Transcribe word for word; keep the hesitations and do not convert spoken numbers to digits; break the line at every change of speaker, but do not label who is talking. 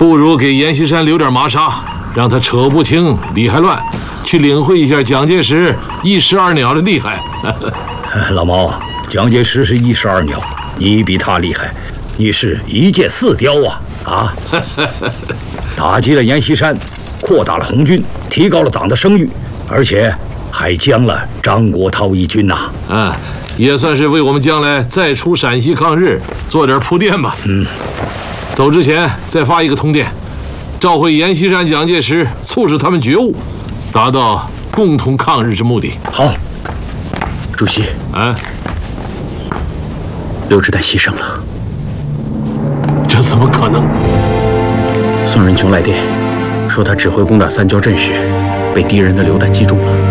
不如给阎锡山留点麻纱，让他扯不清理还乱，去领会一下蒋介石一石二鸟的厉害。
老毛，蒋介石是一石二鸟，你比他厉害，你是一箭四雕啊！啊，打击了阎锡山，扩大了红军，提高了党的声誉，而且还将了张国焘一军呐！
啊，也算是为我们将来再出陕西抗日做点铺垫吧。
嗯，
走之前再发一个通电，召回阎锡山、蒋介石，促使他们觉悟，达到共同抗日之目的。
好，主席，
啊，
刘志丹牺牲了。
这怎么可能？
宋仁琼来电说，他指挥攻打三郊镇时，被敌人的榴弹击中了。